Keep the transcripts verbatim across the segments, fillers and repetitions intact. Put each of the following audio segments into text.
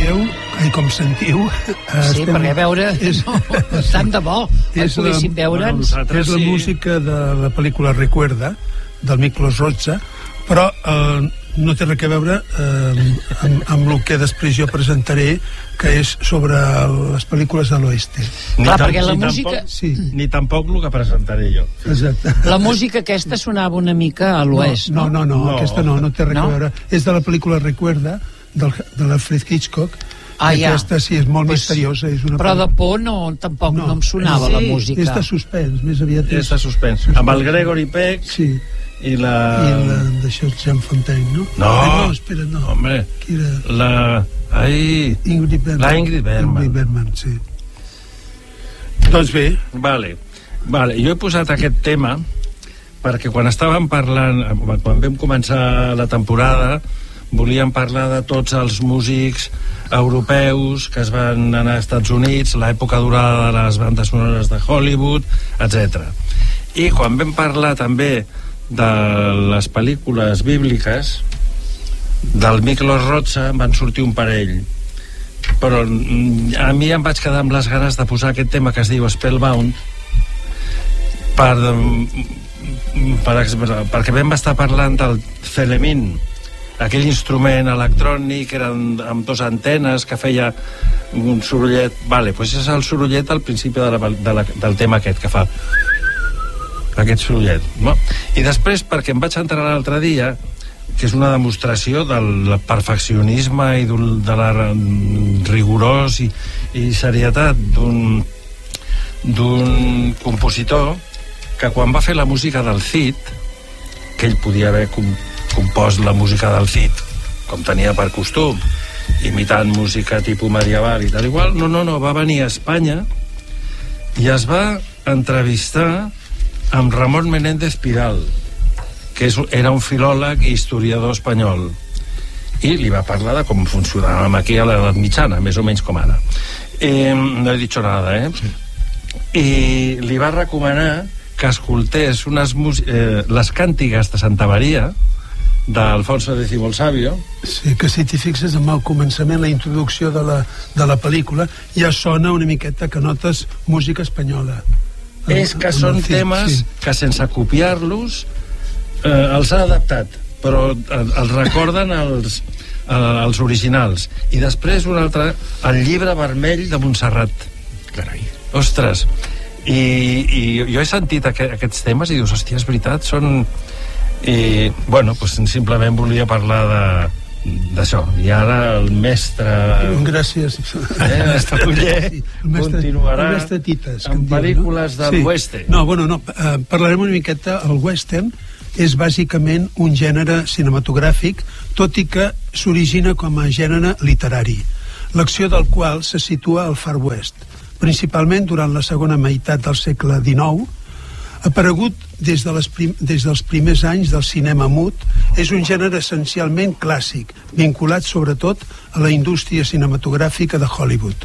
veieu, ai, com sentiu... Sí, estem... perquè veure... És... No, tant de bo, que poguéssim veure'ns. És la música de la pel·lícula Recuerda, del Miklos Rozsa, però eh, no té res a veure eh, amb, amb el que després jo presentaré, que és sobre les pel·lícules de l'oeste. Clar, perquè la música... Tampoc, sí. Ni tampoc el que presentaré jo. Exacte. La música aquesta sonava una mica a l'oest, no? No, no, no, no, aquesta no, no té res no? a veure. És de la pel·lícula Recuerda, del, de l'Alfred Hitchcock. Ah, ja. Aquesta sí, és molt pues, misteriosa. És una però de por no, tampoc no, no em sonava sí. la música. És de suspens, més aviat. És de suspens. suspens. Amb el Gregory Peck sí. i la... I la d'això, Jean Fontaine, no? No, Ai, no espera, no. Home, era... la... Ai... Ingrid Bergman. La Ingrid Bergman. Ingrid Bergman, sí. Doncs bé. Vale. Vale, jo he posat aquest tema perquè quan estàvem parlant, quan vam començar la temporada, volíem parlar de tots els músics europeus que es van anar als Estats Units, l'època dorada de les bandes sonores de Hollywood, etcètera. I quan vam parlar també de les pel·lícules bíbliques, del Miklos Rozsa van sortir un parell, però a mi em vaig quedar amb les ganes de posar aquest tema que es diu Spellbound per, per, perquè vam estar parlant del Theremin, aquell instrument electrònic, eren amb dos antenes que feia un sorollet. Vale, doncs és el sorollet al principi de la, de la, del tema aquest que fa aquest sorollet, no? I després, perquè em vaig entrar l'altre dia, que és una demostració del perfeccionisme i de la rigorós i, i serietat d'un d'un compositor que quan va fer la música del Cid, que ell podia haver compost la música del Cid com tenia per costum, imitant música tipus medieval i tal igual, no, no, no, va venir a Espanya i es va entrevistar amb Ramon Menéndez Pidal, que és, era un filòleg i historiador espanyol, i li va parlar de com funcionàvem aquí a l'edat mitjana, més o menys com ara. Eh, no he dit nada, eh? Sí. I li va recomanar que escoltés unes eh, les càntigues de Santa Maria d'Alfonso X el Sabio. Sí, que si t'hi fixes en el començament, la introducció de la, de la pel·lícula, ja sona una miqueta que notes música espanyola. És que són temes sí. que sense copiar-los eh, els ha adaptat, però els recorden els, eh, els originals. I després un altre, el Llibre Vermell de Montserrat. Carai. Ostres, i, i jo he sentit aqu aquests temes i dius, hòstia, és veritat, són... I, bueno, doncs simplement volia parlar de d'això, i ara el mestre gràcies eh, el mestre Uller sí, el mestre, continuarà el mestre Tites, amb pel·lícules no? del sí. western. No, bueno, no, eh, parlarem una miqueta. El western és bàsicament un gènere cinematogràfic, tot i que s'origina com a gènere literari, l'acció del qual se situa al Far West, principalment durant la segona meitat del segle dinou. Aparegut des, de les prim des dels primers anys del cinema mut, és un gènere essencialment clàssic, vinculat sobretot a la indústria cinematogràfica de Hollywood.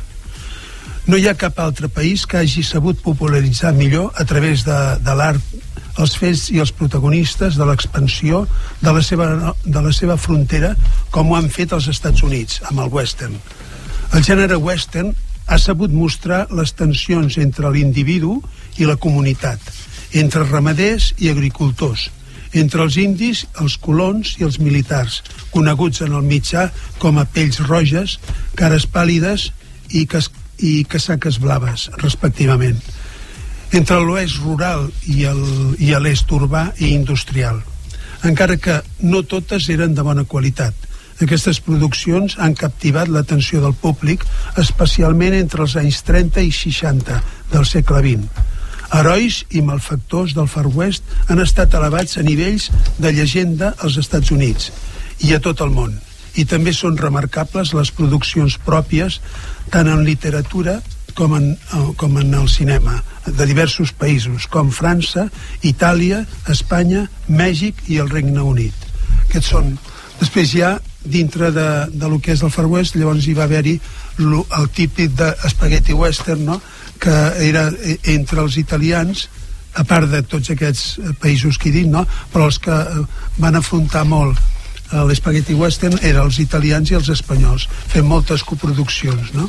No hi ha cap altre país que hagi sabut popularitzar millor a través de, de l'art els fets i els protagonistes de l'expansió de, la seva, de la seva frontera, com ho han fet els Estats Units amb el western. El gènere western ha sabut mostrar les tensions entre l'individu i la comunitat, entre ramaders i agricultors, entre els indis, els colons i els militars, coneguts en el mitjà com a pells roges, cares pàl·lides i, cas i casaques blaves, respectivament, entre l'oest rural i l'est urbà i industrial. Encara que no totes eren de bona qualitat, aquestes produccions han captivat l'atenció del públic, especialment entre els anys trenta i seixanta del segle vint. Herois i malfactors del Far West han estat elevats a nivells de llegenda als Estats Units i a tot el món. I també són remarcables les produccions pròpies tant en literatura com en, com en el cinema de diversos països com França, Itàlia, Espanya, Mèxic i el Regne Unit. Aquests són... Després ja, dintre de, de lo que és el Far West, llavors hi va haver-hi el típic de spaghetti western, no?, que era entre els italians, a part de tots aquests països que he dit, no?, però els que van afrontar molt l'Spaghetti Western eren els italians i els espanyols, fent moltes coproduccions, no?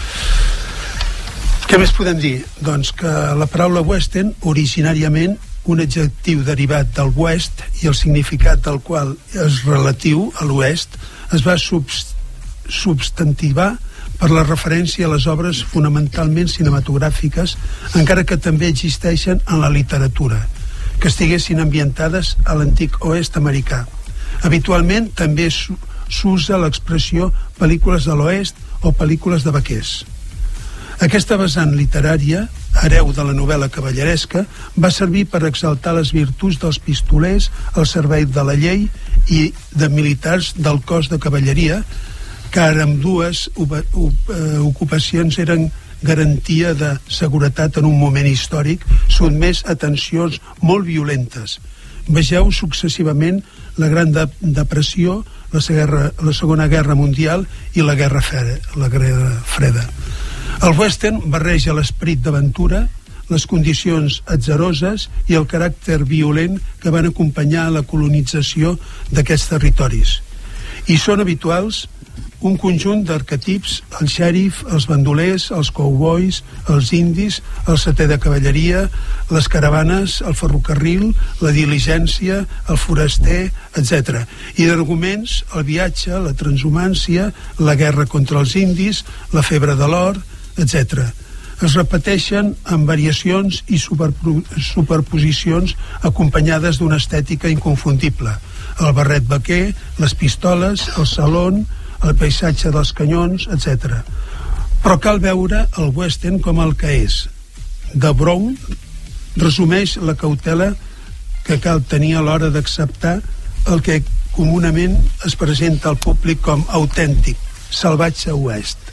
Què més podem dir? Doncs que la paraula western, originàriament un adjectiu derivat del west i el significat del qual és relatiu a l'oest, es va subst- substantivar per la referència a les obres fonamentalment cinematogràfiques, encara que també existeixen en la literatura, que estiguessin ambientades a l'antic oest americà. Habitualment també s'usa l'expressió pel·lícules de l'oest o pel·lícules de vaquers. Aquesta vessant literària, hereu de la novel·la cavalleresca, va servir per exaltar les virtuts dels pistolers al servei de la llei i de militars del cos de cavalleria, que amb dues ocupacions eren garantia de seguretat en un moment històric sotmès a tensions molt violentes. Vegeu successivament la Gran Depressió, la, guerra, la Segona Guerra Mundial i la Guerra Freda. La Guerra Freda. El western barreja l'esperit d'aventura, les condicions atzaroses i el caràcter violent que van acompanyar la colonització d'aquests territoris. I són habituals un conjunt d'arquetips: el xèrif, els bandolers, els cowboys, els indis, el setè de cavalleria, les caravanes, el ferrocarril, la diligència, el foraster, etcètera. I d'arguments, el viatge, la transhumància, la guerra contra els indis, la febre de l'or, etcètera. Es repeteixen amb variacions i superposicions acompanyades d'una estètica inconfundible: el barret vaquer, les pistoles, el salon, el paisatge dels canyons, etcètera. Però cal veure el western com el que és. De Brown resumeix la cautela que cal tenir a l'hora d'acceptar el que comunament es presenta al públic com autèntic, salvatge oest.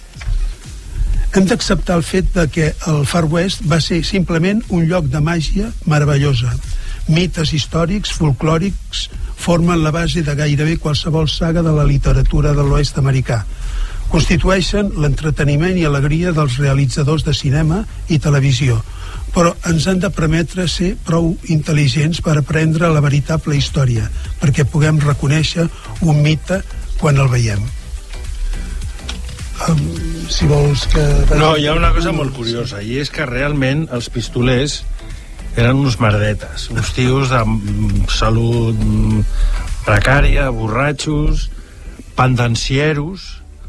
Hem d'acceptar el fet de que el Far West va ser simplement un lloc de màgia meravellosa. Mites històrics, folclòrics, formen la base de gairebé qualsevol saga de la literatura de l'oest americà. Constitueixen l'entreteniment i alegria dels realitzadors de cinema i televisió, però ens han de permetre ser prou intel·ligents per aprendre la veritable història, perquè puguem reconèixer un mite quan el veiem. Um, si vols que... No, hi ha una cosa molt curiosa, i és que realment els pistolers eren uns merdetes, uns tios de salut precària, borratxos, pendencieros,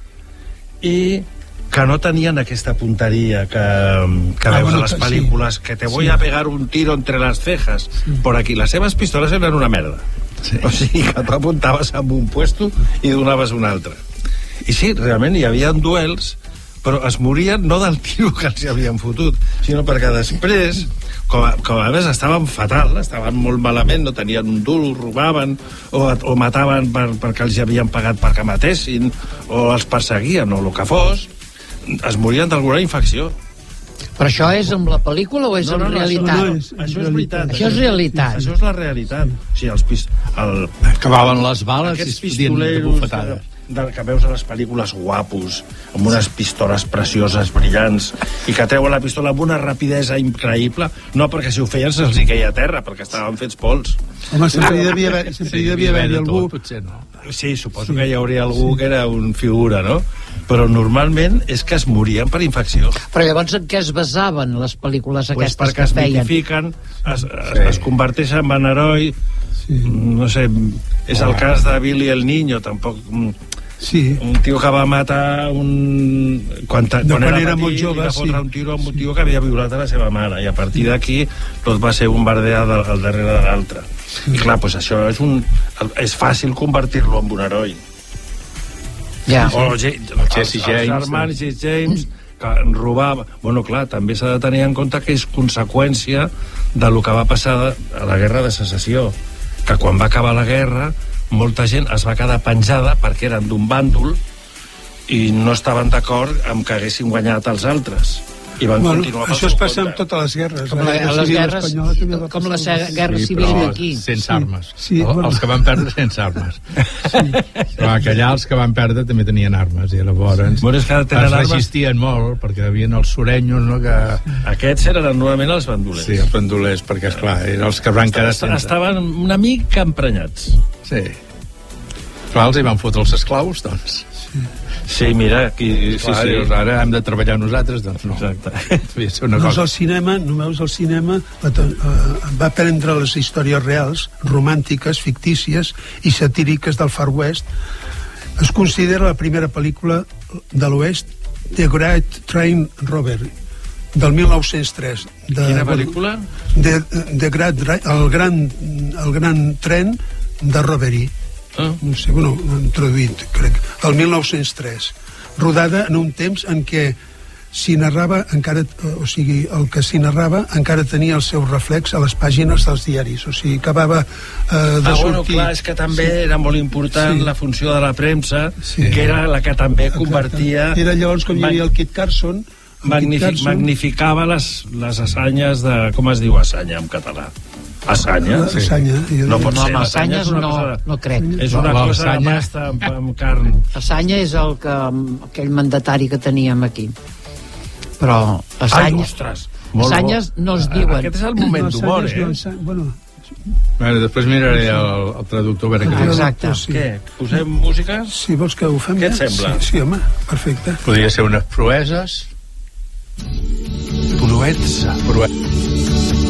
i que no tenien aquesta punteria que, que ah, veus bueno, a les pel·lícules, sí. Que te voy sí. a pegar un tiro entre las cejas. Sí. Por aquí, les seves pistoles eren una merda. Sí. O sigui, que tu apuntaves amb un puesto i donaves un altre. I sí, realment hi havia duels, però es morien no del tiro que els havien fotut, sinó perquè després, com a, com a més estaven fatal, estaven molt malament, no tenien un duro, robaven o, o mataven per, perquè els havien pagat perquè matessin, o els perseguien, o el que fos, es morien d'alguna infecció. Però això és amb la pel·lícula o és no, no, en no, realitat? Això, no, és, això és veritat. Això és realitat. Això és la realitat. O sigui, els pist... el... acabaven les bales aquests i es podien de bufetada. De, que veus a les pel·lícules guapos, amb unes pistoles precioses, brillants, i que treuen la pistola amb una rapidesa increïble, no perquè si ho feien se'ls hi queia a terra, perquè estaven fets pols. Home, sempre hi devia haver, sempre sí, hi devia haver algú... Tot, potser no. Sí, suposo sí. que hi hauria algú sí. que era un figura, no? Però normalment és que es morien per infecció. Però llavors en què es basaven les pel·lícules pues aquestes que es feien? Perquè es mitifiquen, es, sí. es converteixen en heroi, sí. no sé, és el cas de Billy el Niño, tampoc... Sí. Un tio que va matar un... Quan, ta... no, quan, quan era, era petit, molt jove, va fotre sí. un tiro amb un tio que havia violat a la seva mare, i a partir d'aquí tot va ser un bardear al darrere de l'altre. Sí. I clar, doncs això és un... és fàcil convertir-lo en un heroi. Ja. O el, el, Jesse els, James, els germans Jesse James, que robava... Bueno, clar, també s'ha de tenir en compte que és conseqüència de lo que va passar a la Guerra de Secessió, que quan va acabar la guerra molta gent es va quedar penjada perquè eren d'un bàndol i no estaven d'acord amb que haguessin guanyat els altres i van bueno, continuar pel això seu es passa compte. amb totes les guerres, com la, la les guerres com la guerra sí, civil d'aquí sense sí, armes sí, no? bueno. Els que van perdre sense armes sí. Però que allà els que van perdre també tenien armes i llavors bueno, es, es resistien armes. Molt perquè hi havia els surenyos, no? Que... aquests eren normalment els bandolers. Sí, els bandolers, perquè esclar, eren els que van quedar sense. Estaven una mica emprenyats. Sí. Clar, els hi van fotre els esclaus, doncs. Sí, sí mira, aquí... Clar, sí, sí. Dius, ara hem de treballar nosaltres, doncs no. Exacte. Una cosa. El cinema, no veus, el cinema uh, va prendre les històries reals, romàntiques, fictícies i satíriques del Far West. Es considera la primera pel·lícula de l'Oest, The Great Train Robbery, del mil nou-cents tres. De, Quina pel·lícula? De, de Great, el, gran, el gran tren de Robbery. Ah. No sé, bueno, traduït, crec, el mil nou-cents tres. Rodada en un temps en què s'hi narrava encara, o sigui, el que s'hi narrava encara tenia el seu reflex a les pàgines dels diaris, o sigui, acabava eh, de ah, sortir... bueno, clar, és que també sí. era molt important sí. la funció de la premsa, sí. que era la que també Exacte. convertia... Era llavors com hi havia el Kit Carson... El Magnific, Kit Carson... Magnificava les, les assanyes de... Com es diu assanya en català? Assanya? Sí. Assanya. No pot no, ser, assanya és una no, cosa... No crec. És una la, cosa de pasta amb, amb carn. Assanya és el que, aquell mandatari que teníem aquí. Però Assanya... Ai, ostres! Assanyes no es diuen. Aquest és el moment no, d'humor, eh? No, bueno... Bueno, després miraré el, el traductor a veure què diu. Exacte. Sí. Què? Posem música? Si vols que ho fem... Què et sembla? Sí, sí, home, perfecte. Podria ser unes proeses. Proeza. Proeses.